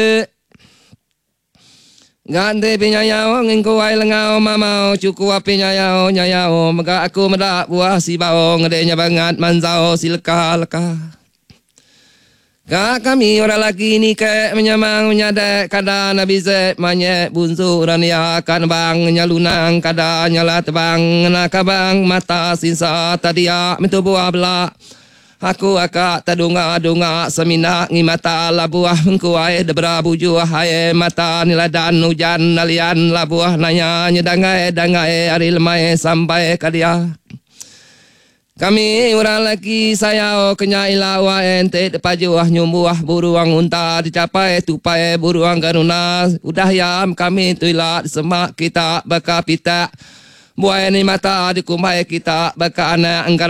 Gante pinyayao ngingku ai lengau mamau cuku api nyayao mega aku medak buah si bao ngedenya banget manzao sileka leka. Kami orang lagi ni ke menyamang menyadek kada nabi zet manyek bunzu rania kan bang nyalunang kada nyala tebang nakabang mata sinsa tadia mentu buah belak. Aku akak tadunga semina ngi mata labuah mengkuai debra buju hai mata niladan hujan nalian labuah nanya nyedangai ari lemai sampai kadia. Kami orang laki saya kenya ilawa ente depajuah nyumbuah buruang unta dicapai tupai buruang garuna udah yam kami tuilat semak kita baka pita buai ni mata dikumai kita baka anak angkara